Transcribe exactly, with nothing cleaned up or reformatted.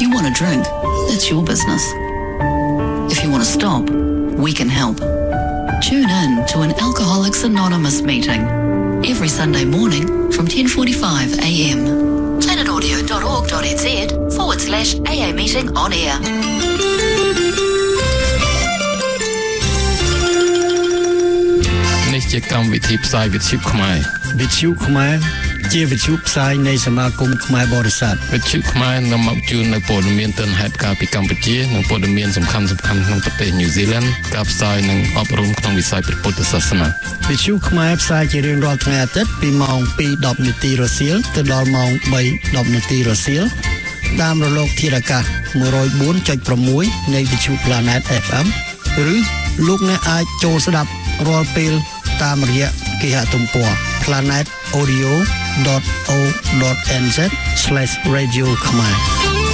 you want to drink, that's your business. If you want to stop, we can help. Tune in to an Alcoholics Anonymous meeting every Sunday morning from ten forty-five a m planetaudio.org.nz forward slash AA meeting on air. នេះជាកម្មវិធីផ្សាយវិទ្យុខ្មែរវិទ្យុខ្មែរជាវិទ្យុផ្សាយនៃសមាគមខ្មែរបរិស័ទវិទ្យុខ្មែរនាំមកជូននៅព័ត៌មានទិន្នហេតុការពីកម្ពុជានិងព័ត៌មានសំខាន់ៗក្នុងប្រទេសញូហ្សេឡង់ការផ្សាយនិងអប់រំក្នុងវិស័យព្រះពុទ្ធសាសនាវិទ្យុខ្មែរផ្សាយជារៀងរាល់ថ្ងៃអាទិត្យពីម៉ោង ពីរដប់ នាទីរសៀលទៅដល់ម៉ោង បីដប់ នាទីរសៀលតាមរលកធាតុអាកាស one oh four point six នៃវិទ្យុ Planet เอฟ เอ็ม ឬលោកអ្នកអាចចូលស្ដាប់រាល់ពេលតាមរយៈគេហទំព័រ planetaudio.org.nz slash radio ខ្មែរ